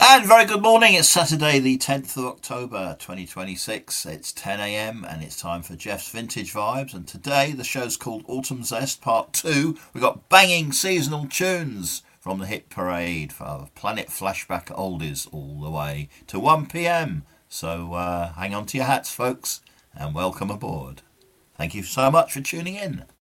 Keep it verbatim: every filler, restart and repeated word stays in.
And very good morning. It's Saturday, the tenth of October, twenty twenty-six. It's ten a m and it's time for Jeff's Vintage Vibes. And today the show's called Autumn Zest Part two. We've got banging seasonal tunes from the hit parade for Planet Flashback Oldies all the way to one p m. So uh, hang on to your hats, folks, and welcome aboard. Thank you so much for tuning in.